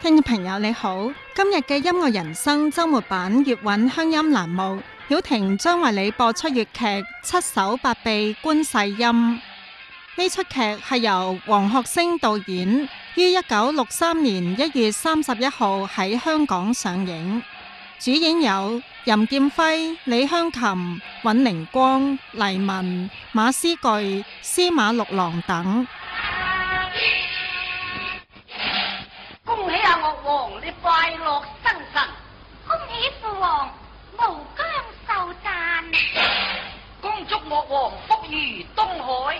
聽眾朋友你好，今日嘅音樂人生周末版粵韻鄉音欄目，曉婷將為你播出粵劇《七手八臂觀世音》。呢出劇係由黃學星導演，於1963年1月31號喺香港上映，主演有任劍輝、李香琴、尹寧光、黎文、馬思巨、司馬六郎等。 恭喜阿岳王，你快樂生辰！ 恭喜父王，無疆壽讚！ 恭祝岳王福如東海！